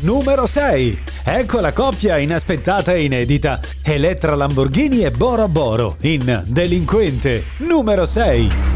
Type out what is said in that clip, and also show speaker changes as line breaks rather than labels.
numero 6. Ecco la coppia inaspettata e inedita. Elettra Lamborghini e Boro Boro in Delinquente, numero 6.